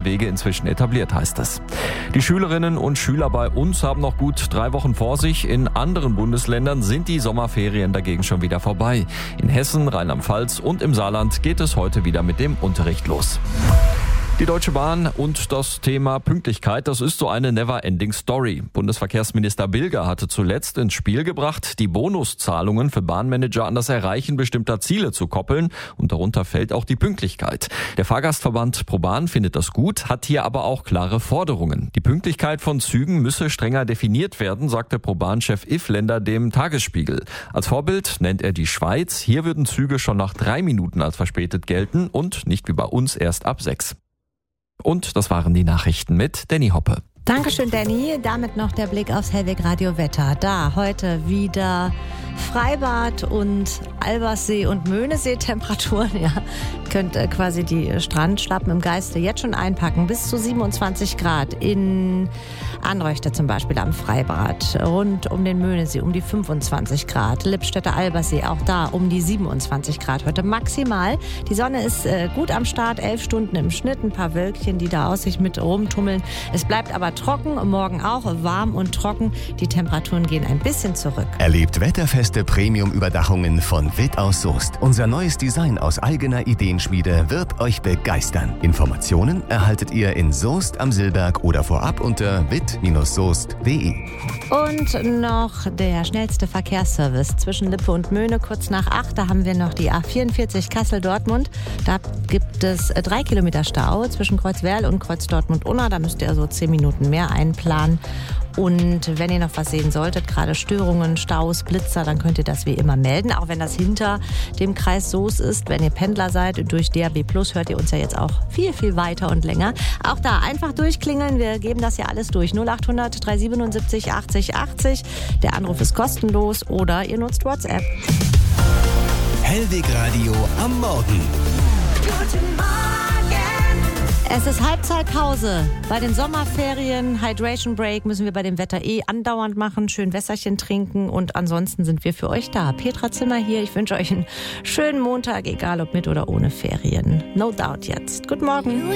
Wege inzwischen etabliert, heißt es. Die Schülerinnen und Schüler bei uns haben noch gut 3 Wochen vor sich. In anderen Bundesländern sind die Sommerferien dagegen schon wieder vorbei. In Hessen, Rheinland-Pfalz und im Saarland geht es heute wieder mit dem Unterricht los. Die Deutsche Bahn und das Thema Pünktlichkeit, das ist so eine never-ending Story. Bundesverkehrsminister Bilger hatte zuletzt ins Spiel gebracht, die Bonuszahlungen für Bahnmanager an das Erreichen bestimmter Ziele zu koppeln. Und darunter fällt auch die Pünktlichkeit. Der Fahrgastverband ProBahn findet das gut, hat hier aber auch klare Forderungen. Die Pünktlichkeit von Zügen müsse strenger definiert werden, sagte ProBahn-Chef Ifländer dem Tagesspiegel. Als Vorbild nennt er die Schweiz. Hier würden Züge schon nach 3 Minuten als verspätet gelten und nicht wie bei uns erst ab 6. Und das waren die Nachrichten mit Danny Hoppe. Dankeschön, Danny. Damit noch der Blick aufs Hellweg Radio Wetter. Da heute wieder Freibad und Alberssee und Möhnesee-Temperaturen. Ja, könnt quasi die Strandschlappen im Geiste jetzt schon einpacken. Bis zu 27 Grad in Anreuchte zum Beispiel am Freibad. Rund um den Möhnesee um die 25 Grad. Lippstädter Albersee auch da um die 27 Grad heute maximal. Die Sonne ist gut am Start, 11 Stunden im Schnitt. Ein paar Wölkchen, die da aus sich mit rumtummeln. Es bleibt aber trocken, morgen auch warm und trocken. Die Temperaturen gehen ein bisschen zurück. Erlebt wetterfeste Premium-Überdachungen von Witt aus Soest. Unser neues Design aus eigener Ideenschmiede wird euch begeistern. Informationen erhaltet ihr in Soest am Silberg oder vorab unter witt-soest.de. Und noch der schnellste Verkehrsservice zwischen Lippe und Möhne kurz nach 8. Da haben wir noch die A44 Kassel-Dortmund. Da gibt es 3 Kilometer Stau zwischen Kreuzwerl und Kreuz-Dortmund-Unna. Da müsst ihr also 10 Minuten mehr einplanen. Und wenn ihr noch was sehen solltet, gerade Störungen, Staus, Blitzer, dann könnt ihr das wie immer melden, auch wenn das hinter dem Kreis Soest ist. Wenn ihr Pendler seid, durch DAB+ hört ihr uns ja jetzt auch viel, viel weiter und länger. Auch da einfach durchklingeln, wir geben das ja alles durch. 0800 377 80 80. Der Anruf ist kostenlos oder ihr nutzt WhatsApp. Hellweg Radio am Morgen. Guten Morgen. Es ist Halbzeitpause. Bei den Sommerferien, Hydration Break müssen wir bei dem Wetter andauernd machen. Schön Wässerchen trinken und ansonsten sind wir für euch da. Petra Zimmer hier. Ich wünsche euch einen schönen Montag, egal ob mit oder ohne Ferien. No doubt jetzt. Guten Morgen.